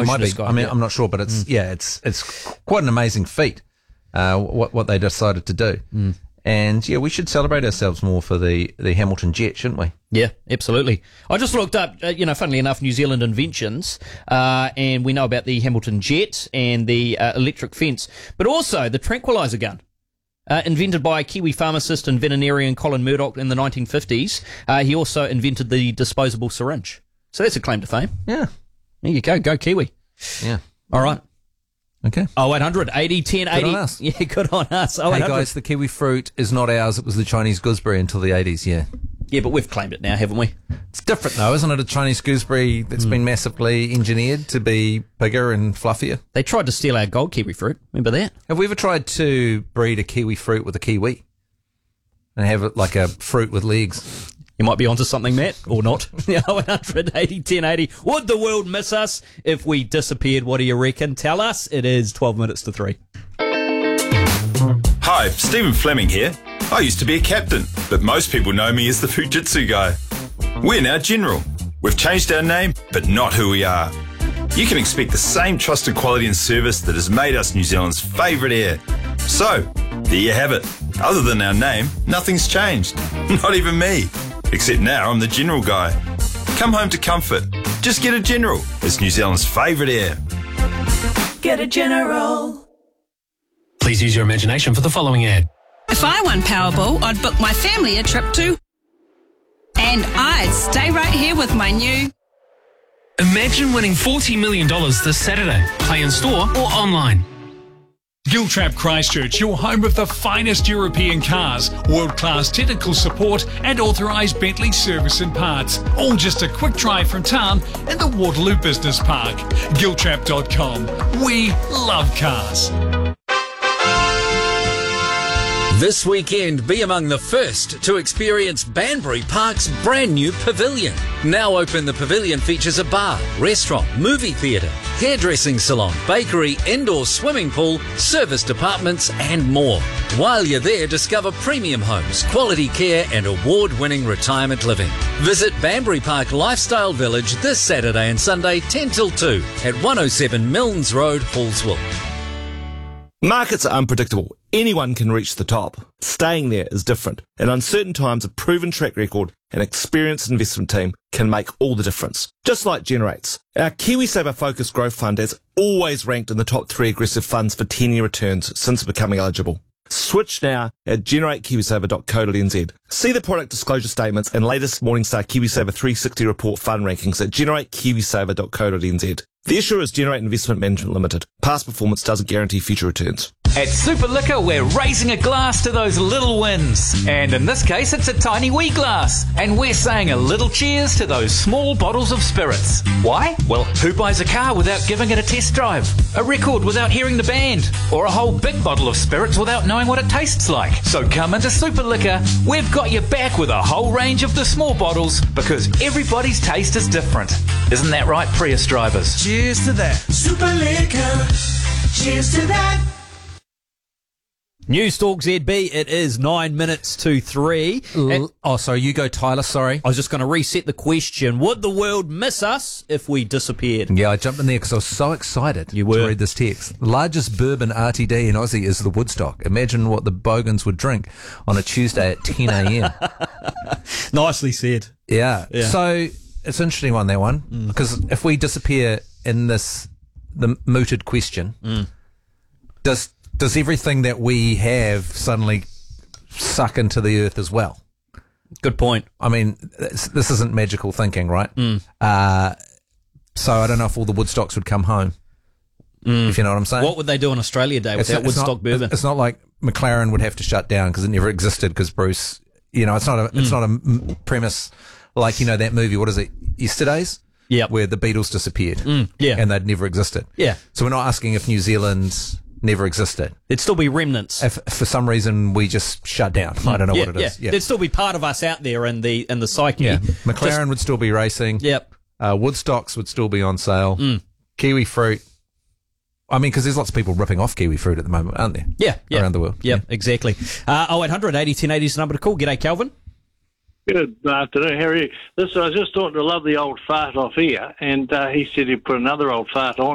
might be. Guy, I mean, I'm not sure, but it's quite an amazing feat. What they decided to do, and we should celebrate ourselves more for the Hamilton jet, shouldn't we? Yeah, absolutely. I just looked up, funnily enough, New Zealand inventions, and we know about the Hamilton jet and the electric fence, but also the tranquilizer gun. Invented by Kiwi pharmacist and veterinarian Colin Murdoch in the 1950s. He also invented the disposable syringe. So that's a claim to fame. Yeah. There you go. Go Kiwi. Yeah. All right. Okay. 0800 80 10 80. Good on us. Yeah, good on us. Hey guys, the kiwi fruit is not ours. It was the Chinese gooseberry until the 80s, yeah. Yeah, but we've claimed it now, haven't we? It's different though, isn't it? A Chinese gooseberry that's been massively engineered to be bigger and fluffier. They tried to steal our gold kiwi fruit. Remember that? Have we ever tried to breed a kiwi fruit with a kiwi? And have it like a fruit with legs? You might be onto something, Matt, or not. 0800 80 10 80. Would the world miss us if we disappeared? What do you reckon? Tell us. It is 12 minutes to 3. Hi, Stephen Fleming here. I used to be a captain, but most people know me as the Fujitsu guy. We're now General. We've changed our name, but not who we are. You can expect the same trusted quality and service that has made us New Zealand's favourite air. So, there you have it. Other than our name, nothing's changed. Not even me. Except now I'm the General guy. Come home to comfort. Just get a General. It's New Zealand's favourite air. Get a General. Please use your imagination for the following ad. If I won Powerball, I'd book my family a trip to... And I'd stay right here with my new... Imagine winning $40 million this Saturday. Play in store or online. Giltrap Christchurch, your home of the finest European cars, world-class technical support and authorised Bentley service and parts. All just a quick drive from town in the Waterloo Business Park. Giltrap.com. We love cars. This weekend, be among the first to experience Banbury Park's brand new pavilion. Now open, the pavilion features a bar, restaurant, movie theatre, hairdressing salon, bakery, indoor swimming pool, service departments and more. While you're there, discover premium homes, quality care and award-winning retirement living. Visit Banbury Park Lifestyle Village this Saturday and Sunday 10 till 2 at 107 Milnes Road, Hallsville. Markets are unpredictable. Anyone can reach the top. Staying there is different. In uncertain times, a proven track record and experienced investment team can make all the difference. Just like Generates. Our KiwiSaver Focus Growth Fund has always ranked in the top 3 aggressive funds for 10-year returns since becoming eligible. Switch now at generatekiwisaver.co.nz. See the product disclosure statements and latest Morningstar KiwiSaver 360 report fund rankings at generatekiwisaver.co.nz. The issuer is Generate Investment Management Limited. Past performance doesn't guarantee future returns. At Super Liquor, we're raising a glass to those little wins. And in this case, it's a tiny wee glass. And we're saying a little cheers to those small bottles of spirits. Why? Well, who buys a car without giving it a test drive? A record without hearing the band? Or a whole big bottle of spirits without knowing what it tastes like? So come into Super Liquor. We've got you back with a whole range of the small bottles because everybody's taste is different. Isn't that right, Prius drivers? Cheers to that. Super Liquor. Cheers to that. News Talk ZB, it is 9 minutes to 3. Sorry, you go, Tyler, sorry. I was just going to reset the question. Would the world miss us if we disappeared? Yeah, I jumped in there because I was so excited to read this text. The largest bourbon RTD in Aussie is the Woodstock. Imagine what the Bogans would drink on a Tuesday at 10 a.m. Nicely said. Yeah. So it's an interesting one, that one, because if we disappear in the mooted question, does everything that we have suddenly suck into the earth as well? Good point. I mean, this isn't magical thinking, right? So I don't know if all the Woodstocks would come home, if you know what I'm saying. What would they do on Australia Day without Woodstock bourbon? It's not like McLaren would have to shut down because it never existed because Bruce, it's not a premise like, that movie, what is it, Yesterdays? Yeah. Where the Beatles disappeared. Yeah. And they'd never existed. Yeah. So we're not asking if New Zealand never existed. There'd still be remnants. If for some reason we just shut down. I don't know what it is. Yeah. There'd still be part of us out there in the psyche. Yeah. McLaren would still be racing. Yep. Woodstocks would still be on sale. Kiwi fruit. I mean, because there's lots of people ripping off kiwi fruit at the moment, aren't there? Yeah. Around the world. Yeah, exactly. 0800 80 1080 is the number to call. G'day, Calvin. Good afternoon, Harry. I was just talking to Love the old fart off here, and he said he'd put another old fart on.